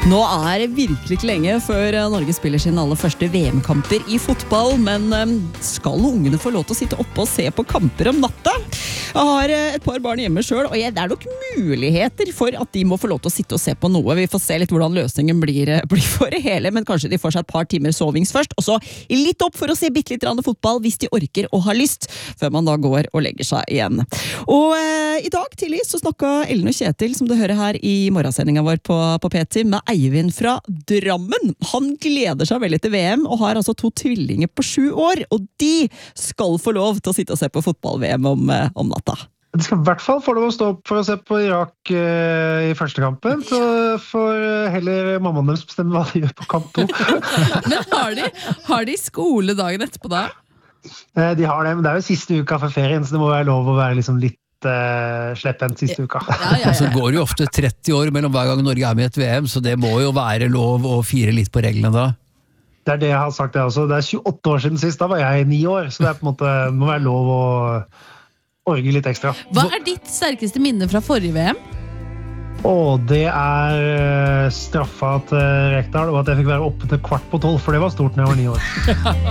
Nå det virkelig ikke lenge før Norge spiller sine aller første VM-kamper I fotball, men skal ungene få lov til å sitte oppe og se på kamper om natta? Jeg har et par barn hjemme selv, og det nok muligheter for at de må få lov til å sitte og se på noe. Vi får se litt hvordan løsningen blir for det hele, men kanskje de får seg et par timer sovings først, og så litt opp for å se bitte litt fotball hvis de orker og har lyst, før man da går og legger seg igjen. Og I dag tidlig så snakket Ellen og Kjetil, som du hører her I morgensendingen vår på P10, med Eivind fra Drammen. Han gleder seg veldig til VM, og har altså 2 tvillinger på 7 år, og de skal få lov til å sitte og se på fotball-VM om natta. De skal I hvert fall få lov å stå opp for å se på Irak I første kampen, så får heller mammaen deres bestemme hva de gjør på kamp 2. Men har de skole dagen etterpå da? De har det, men det jo siste uka for ferien, så det må være lov å være liksom litt sleppent siste uka. Ja. Så går det jo ofte 30 år mellom hver gang Norge med I et VM, så det må jo være lov å fire litt på reglene da. Det det jeg har sagt det også. Det 28 år siden sist, da var jeg 9 år, så det på en måte det må være lov å orge litt ekstra. Hva ditt sterkeste minne fra forrige VM? Det straffa til Rekdal, og at jeg fikk være oppe til 11:15, for det var stort når jeg var 9 år.